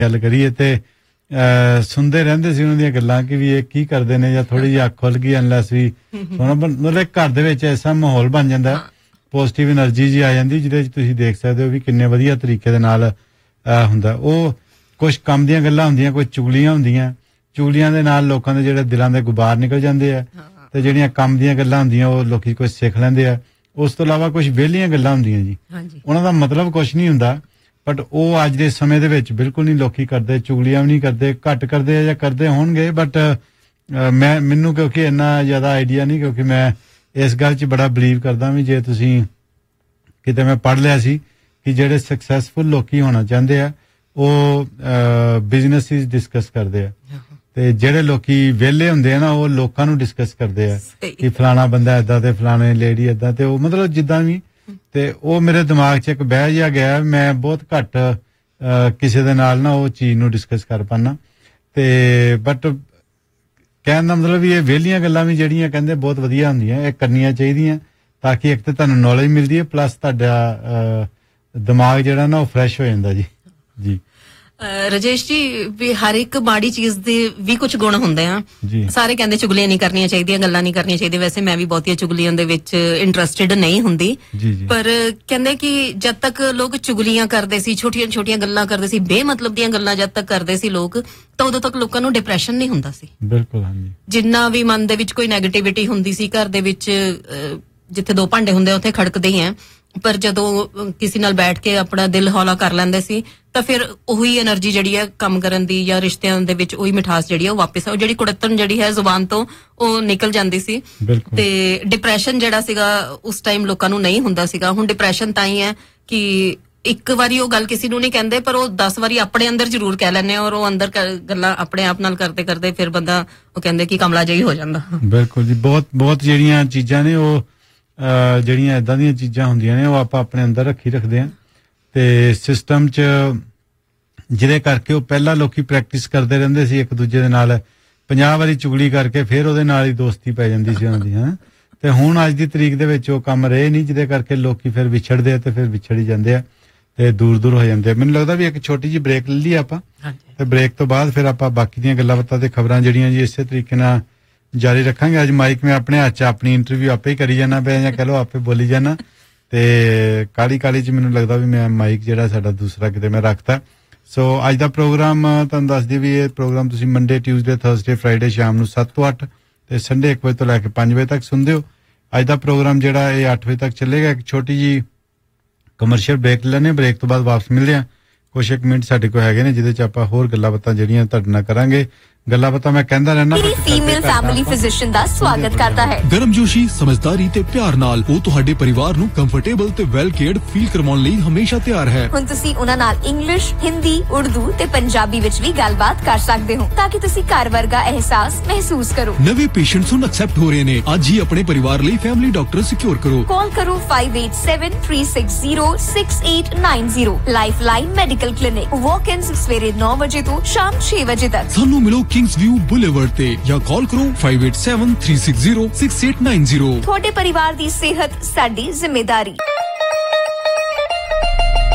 ਗੱਲ ਕਰੀਏ ਤੇ ਸੁਣਦੇ ਰਹਿੰਦੇ ਸੀ ਉਹਨਾਂ ਦੀਆਂ ਗੱਲਾਂ ਕਿ ਵੀ ਇਹ ਕੀ ਕਰਦੇ ਨੇ ਜਾਂ ਥੋੜੀ ਜਿਹੀ ਅੱਖ ਖੁੱਲ ਗਈ ਅਨਲੈਸ ਵੀ ਸੋਣਾ ਮਤਲਬ ਘਰ ਦੇ ਵਿੱਚ ਐਸਾ ਮਾਹੌਲ ਬਣ ਜਾਂਦਾ ਪੋਜ਼ਿਟਿਵ એનર્ਜੀ ਜੀ ਆ ਜਾਂਦੀ ਜਿਹਦੇ ਵਿੱਚ ਤੁਸੀਂ ਦੇਖ ਸਕਦੇ ਹੋ ਵੀ ਕਿੰਨੇ ਵਧੀਆ ਤਰੀਕੇ ਦੇ ਨਾਲ ਹੁੰਦਾ ਉਹ ਕੁਝ ਕੰਮ ਦੀਆਂ ਗੱਲਾਂ ਹੁੰਦੀਆਂ ਕੋਈ ਚੁਗਲੀਆਂ ਹੁੰਦੀਆਂ ਚੁਗਲੀਆਂ ਦੇ ਨਾਲ ਲੋਕਾਂ ਦੇ ਜਿਹੜੇ ਦਿਲਾਂ ਦੇ ਗੁਬਾਰ ਨਿਕਲ ਜਾਂਦੇ ਆ ਤੇ ਜਿਹੜੀਆਂ ਕੰਮ ਦੀਆਂ ਗੱਲਾਂ ਹੁੰਦੀਆਂ ਉਹ ਲੋਕੀ ਕੁਝ ਸਿੱਖ ਲੈਂਦੇ ਆ ਉਸ ਤੋਂ ਇਲਾਵਾ ਕੁਝ ਵਿਹਲੀਆਂ ਗੱਲਾਂ ਹੁੰਦੀਆਂ ਜੀ ਉਹਨਾਂ ਦਾ ਮਤਲਬ ਕੁਝ ਨਹੀਂ ਹੁੰਦਾ ਬਟ ਉਹ ਅੱਜ ਦੇ ਸਮੇਂ ਦੇ ਵਿੱਚ ਬਿਲਕੁਲ ਨਹੀਂ ਲੋਕੀ ਕਰਦੇ ਚੁਗਲੀਆਂ ਵੀ ਨਹੀਂ ਕਰਦੇ ਘੱਟ ਕਰਦੇ ਆ ਜਾਂ ਕਰਦੇ ਹੋਣਗੇ ਬਟ ਮੈਨੂੰ ਕਿਉਂਕਿ ਇੰਨਾ ਜ਼ਿਆਦਾ ਆਈਡੀਆ ਨਹੀਂ ਕਿਉਂਕਿ ਮੈਂ ਇਸ ਗੱਲ 'ਚ ਬੜਾ ਬਿਲੀਵ ਕਰਦਾ ਵੀ ਜੇ ਤੁਸੀਂ ਕਿਤੇ ਮੈਂ ਪੜ੍ਹ ਲਿਆ ਸੀ ਕਿ ਜਿਹੜੇ ਸਕਸੈਸਫੁਲ ਲੋਕੀ ਹੋਣਾ ਚਾਹੁੰਦੇ ਆ ਉਹ ਬਿਜ਼ਨਸ ਡਿਸਕਸ ਕਰਦੇ ਆ ਤੇ ਜਿਹੜੇ ਲੋਕੀ ਵਿਹਲੇ ਹੁੰਦੇ ਆ ਨਾ ਉਹ ਲੋਕਾਂ ਨੂੰ ਡਿਸਕਸ ਕਰਦੇ ਆ ਕਿ ਫਲਾਣਾ ਬੰਦਾ ਏਦਾਂ ਤੇ ਫਲਾਣੇ ਲੇਡੀ ਏਦਾਂ ਤੇ ਉਹ ਮਤਲਬ ਜਿੱਦਾਂ ਵੀ ਤੇ ਉਹ ਮੇਰੇ ਦਿਮਾਗ 'ਚ ਇੱਕ ਬਹਿ ਜਿਹਾ ਗਿਆ ਮੈਂ ਬਹੁਤ ਘੱਟ ਕਿਸੇ ਦੇ ਨਾਲ ਨਾ ਉਹ ਚੀਜ਼ ਨੂੰ ਡਿਸਕਸ ਕਰ ਪਾਣਾ ਤੇ ਬਟ ਕਹਿਣ ਦਾ ਮਤਲਬ ਵੀ ਇਹ ਵਿਹਲੀਆਂ ਗੱਲਾਂ ਵੀ ਜਿਹੜੀਆਂ ਕਹਿੰਦੇ ਬਹੁਤ ਵਧੀਆ ਹੁੰਦੀਆਂ ਇਹ ਕਰਨੀਆਂ ਚਾਹੀਦੀਆਂ ਤਾਂ ਕਿ ਇੱਕ ਤਾਂ ਤੁਹਾਨੂੰ ਨੌਲੇਜ ਮਿਲਦੀ ਹੈ ਪਲੱਸ ਤੁਹਾਡਾ ਦਿਮਾਗ ਜਿਹੜਾ ਨਾ ਉਹ ਫਰੈਸ਼ ਹੋ ਜਾਂਦਾ ਜੀ ਰਾਜੇਸ਼ ਜੀ ਵੀ ਹਰ ਇੱਕ ਮਾੜੀ ਚੀਜ਼ ਦੇ ਵੀ ਕੁਝ ਗੁਣ ਹੁੰਦੇ ਆ ਸਾਰੇ ਕਹਿੰਦੇ ਚੁਗਲੀਆਂ ਨਹੀਂ ਕਰਨੀਆਂ ਚਾਹੀਦੀਆਂ ਗੱਲਾਂ ਨਹੀਂ ਕਰਨੀਆਂ ਚਾਹੀਦੀਆਂ ਵੈਸੇ ਮੈਂ ਵੀ ਬਹੁਤੀਆਂ ਚੁਗਲੀਆਂ ਦੇ ਵਿੱਚ ਇੰਟਰਸਟਿਡ ਨਹੀਂ ਹੁੰਦੀ ਪਰ ਕਹਿੰਦੇ ਕਿ ਜਦ ਤੱਕ ਲੋਕ ਚੁਗਲੀਆਂ ਕਰਦੇ ਸੀ ਛੋਟੀਆਂ ਛੋਟੀਆਂ ਗੱਲਾਂ ਕਰਦੇ ਸੀ ਬੇਮਤਲਬ ਦੀਆਂ ਗੱਲਾਂ ਜਦ ਤੱਕ ਕਰਦੇ ਸੀ ਲੋਕ ਤਾਂ ਉਦੋਂ ਤੱਕ ਲੋਕਾਂ ਨੂੰ ਡਿਪਰੈਸ਼ਨ ਨਹੀਂ ਹੁੰਦਾ ਸੀ ਬਿਲਕੁਲ ਹਾਂਜੀ ਜਿੰਨਾ ਵੀ ਮਨ ਦੇ ਵਿੱਚ ਕੋਈ ਨੈਗੇਟਿਵਿਟੀ ਹੁੰਦੀ ਸੀ ਘਰ ਦੇ ਵਿੱਚ ਜਿੱਥੇ ਦੋ ਭਾਂਡੇ ਹੁੰਦੇ ਉੱਥੇ ਖੜਕਦੇ ਹੀ ਆ ਪਰ ਜਦੋਂ ਕਿਸੇ ਨਾਲ ਬੈਠ ਕੇ ਆਪਣਾ ਦਿਲ ਹੌਲਾ ਕਰ ਲੈਂਦੇ ਸੀ ਤਾਂ ਫਿਰ ਉਹੀ એનર્ਜੀ ਜਿਹੜੀ ਹੈ ਕੰਮ ਕਰਨ ਦੀ ਜਾਂ ਰਿਸ਼ਤਿਆਂ ਦੇ ਵਿੱਚ ਉਹੀ ਮਿਠਾਸ ਜਿਹੜੀ ਹੈ ਉਹ ਵਾਪਸ ਉਹ ਜਿਹੜੀ ਕੁੜੱਤਣ ਜਿਹੜੀ ਹੈ ਜ਼ੁਬਾਨ ਤੋਂ ਉਹ ਨਿਕਲ ਜਾਂਦੀ ਸੀ ਤੇ ਡਿਪਰੈਸ਼ਨ ਜਿਹੜਾ ਸੀਗਾ ਉਸ ਟਾਈਮ ਲੋਕਾਂ ਨੂੰ ਨਹੀਂ ਹੁੰਦਾ ਸੀਗਾ ਹੁਣ ਡਿਪਰੈਸ਼ਨ ਤਾਂ ਹੀ ਹੈ ਕਿ ਇੱਕ ਵਾਰੀ ਉਹ ਗੱਲ ਕਿਸੇ ਨੂੰ ਨਹੀਂ ਕਹਿੰਦੇ ਪਰ ਉਹ 10 ਵਾਰੀ ਆਪਣੇ ਅੰਦਰ ਜ਼ਰੂਰ ਕਹਿ ਲੈਂਦੇ ਔਰ ਉਹ ਅੰਦਰ ਗੱਲਾਂ ਆਪਣੇ ਆਪ ਨਾਲ ਕਰਦੇ ਕਰਦੇ ਫਿਰ ਬੰਦਾ ਉਹ ਕਹਿੰਦੇ ਕਿ ਕਮਲਾ ਜਿਹਾ ਹੀ ਹੋ ਜਾਂਦਾ ਬਿਲਕੁਲ ਜੀ ਬਹੁਤ ਜਿਹੜੀਆਂ ਚੀਜ਼ਾਂ ਨੇ ਉਹ ਜਿਹੜੀਆਂ ਏਦਾਂ ਦੀਆਂ ਚੀਜ਼ਾਂ ਹੁੰਦੀਆਂ ਨੇ ਉਹ ਆਪਾਂ ਆਪਣੇ ਅੰਦਰ ਰੱਖਦੇ ਆ ਤੇ ਸਿਸਟਮ 'ਚ ਜਿਹਦੇ ਕਰਕੇ ਉਹ ਪਹਿਲਾਂ ਲੋਕੀ ਪ੍ਰੈਕਟਿਸ ਕਰਦੇ ਰਹਿੰਦੇ ਸੀ ਇੱਕ ਦੂਜੇ ਦੇ ਨਾਲ 50 ਵਾਰੀ ਚੁਗਲੀ ਕਰਕੇ ਫਿਰ ਉਹਦੇ ਨਾਲ ਹੀ ਦੋਸਤੀ ਪੈ ਜਾਂਦੀ ਸੀ ਉਹਨਾਂ ਦੀ ਤੇ ਹੁਣ ਅੱਜ ਦੀ ਤਰੀਕ ਦੇ ਵਿੱਚ ਉਹ ਕੰਮ ਰਹੇ ਨਹੀਂ ਜਿਹਦੇ ਕਰਕੇ ਲੋਕੀ ਫਿਰ ਵਿਛੜਦੇ ਆ ਤੇ ਫਿਰ ਵਿਛੜ ਹੀ ਜਾਂਦੇ ਆ ਤੇ ਦੂਰ ਹੋ ਜਾਂਦੇ ਆ ਮੈਨੂੰ ਲੱਗਦਾ ਵੀ ਇੱਕ ਛੋਟੀ ਜਿਹੀ ਬ੍ਰੇਕ ਲੈ ਲਈ ਆਪਾਂ ਤੇ ਬ੍ਰੇਕ ਤੋਂ ਬਾਅਦ ਫਿਰ ਆਪਾਂ ਬਾਕੀ ਦੀਆਂ ਗੱਲਾਂ ਬਾਤਾਂ ਤੇ ਖਬਰਾਂ ਜਿਹੜੀਆਂ ਜੀ ਇਸੇ ਤਰੀਕੇ ਨਾਲ ਜਾਰੀ ਰੱਖਾਂਗੇ ਅੱਜ ਮਾਈਕ ਮੈਂ ਆਪਣੇ ਹੱਥ 'ਚ ਆਪਣੀ ਇੰਟਰਵਿਊ ਆਪੇ ਹੀ ਕਰੀ ਜਾਣਾ ਪਿਆ ਜਾਂ ਕਹ ਲਓ ਆਪੇ ਬੋਲੀ ਜਾਣਾ ਤੇ ਕਾਲੀ 'ਚ ਮੈਨੂੰ ਲੱਗਦਾ ਵੀ ਮੈਂ ਮਾਈਕ ਜਿਹੜਾ ਸਾਡਾ ਦੂਸਰਾ ਕਿਤੇ ਮੈਂ ਰੱਖਤਾ ਸੋ ਅੱਜ ਦਾ ਪ੍ਰੋਗਰਾਮ ਤੁਹਾਨੂੰ ਦੱਸ ਦਈਏ ਵੀ ਇਹ ਪ੍ਰੋਗਰਾਮ ਤੁਸੀਂ ਮੰਡੇ ਟਿਊਜ਼ਡੇ ਥਰਸਡੇ ਫਰਾਈਡੇ ਸ਼ਾਮ ਨੂੰ 7 ਤੋਂ 8 ਤੇ ਸੰਡੇ 1 ਵਜੇ ਤੋਂ ਲੈ ਕੇ 5 ਵਜੇ ਤੱਕ ਸੁਣਦੇ ਹੋ ਅੱਜ ਦਾ ਪ੍ਰੋਗਰਾਮ ਜਿਹੜਾ ਇਹ 8 ਵਜੇ ਤੱਕ ਚੱਲੇਗਾ ਇੱਕ ਛੋਟੀ ਜੀ ਕਮਰਸ਼ੀਅਲ ਬ੍ਰੇਕ ਲੈਣੇ ਬ੍ਰੇਕ ਤੋਂ ਬਾਅਦ ਵਾਪਸ ਮਿਲਦੇ ਆ ਕੁਝ ਇੱਕ ਮਿੰਟ ਸਾਡੇ ਕੋਲ ਹੈਗੇ ਨੇ ਜਿਹਦੇ 'ਚ ਆਪਾਂ ਹੋਰ ਗੱਲਾਂ ਬਾਤਾਂ ਜਿਹੜੀਆਂ ਤੁਹਾਡੇ ਨਾਲ ਕਰਾਂਗੇ ਗੱਲਾਂ ਬਾਤਾਂ ਮੈਂ ਕਹਿੰਦਾ ਰਹਿਣਾ ਫੀਮੇਲ ਫੈਮਿਲੀ ਫਿਜ਼ੀਸ਼ੀਅਨ ਦਾ ਸਵਾਗਤ ਕਰਦਾ ਹੈ ਗਰਮਜੋਸ਼ੀ ਸਮਝਦਾਰੀ ਤੇ ਪਿਆਰ ਨਾਲ ਉਹ ਤੁਹਾਡੇ ਪਰਿਵਾਰ ਨੂੰ ਕੰਫਰਟੇਬਲ ਤੇ ਵੈਲ ਕੇਅਰਡ ਫੀਲ ਕਰਵਾਉਣ ਲਈ ਹਮੇਸ਼ਾ ਤਿਆਰ ਹੈ ਹੁਣ ਤੁਸੀਂ ਉਹਨਾਂ ਨਾਲ ਇੰਗਲਿਸ਼ ਹਿੰਦੀ ਉਰਦੂ ਤੇ ਪੰਜਾਬੀ ਵਿੱਚ ਵੀ ਗੱਲਬਾਤ ਕਰ ਸਕਦੇ ਹੋ ਤਾਂ ਕਿ ਤੁਸੀਂ ਘਰ ਵਰਗਾ ਅਹਿਸਾਸ ਮਹਿਸੂਸ ਕਰੋ ਨਵੇਂ ਪੇਸ਼ੈਂਟਸ ਨੂੰ ਐਕਸੈਪਟ ਹੋ ਰਹੇ ਨੇ ਅੱਜ ਹੀ ਆਪਣੇ ਪਰਿਵਾਰ ਲਈ ਫੈਮਿਲੀ ਡਾਕਟਰ ਸਿਕਿਉਰ ਕਰੋ ਕਾਲ ਕਰੋ 5873606890 ਲਾਈਫਲਾਈਨ ਮੈਡੀਕਲ ਕਲੀਨਿਕ ਵਾਕ-ਇਨਸ ਸਵੇਰੇ 9 ਵਜੇ ਤੋਂ ਸ਼ਾਮ 6 ਵਜੇ ਤੱਕ ਸਾਨੂੰ ਮਿਲੋ ਕਿੰਗਸ ਵਿਊ ਬੁਲੇਵਰਡ ਤੇ ਜਾਂ ਕਾਲ ਕਰੋ 5873606890 ਤੁਹਾਡੇ ਪਰਿਵਾਰ ਦੀ ਸਿਹਤ ਸਾਡੀ ਜ਼ਿੰਮੇਵਾਰੀ